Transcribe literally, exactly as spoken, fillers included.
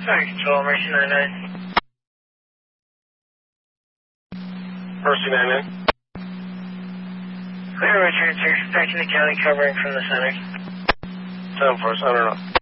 Sorry, Control, Mercy nine nine. Mercy nine nine. Clear, Richard, sir. Back in the county, covering from the center. ten four, center up.